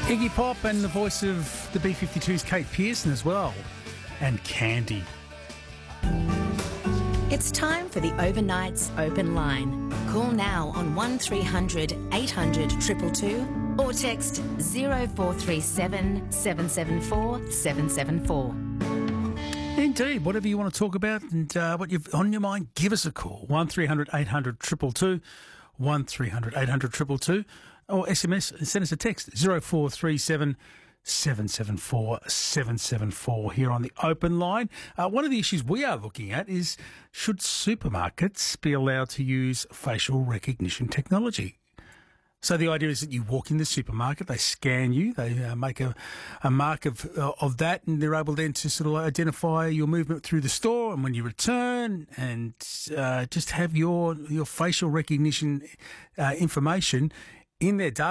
Iggy Pop and the voice of the B-52's Kate Pearson as well. And Candy. It's time for the Overnights Open Line. Call now on 1300 800 222 or text 0437 774 774. Indeed, whatever you want to talk about and what you've on your mind, give us a call. 1300 800 222, 1300 800 222, or SMS, send us a text 0437 774 774 here on the Open Line. One of the issues we are looking at is, should supermarkets be allowed to use facial recognition technology? So the idea is that you walk in the supermarket, they scan you, they make a mark of that, and they're able then to sort of identify your movement through the store, and when you return, and just have your facial recognition information in their database.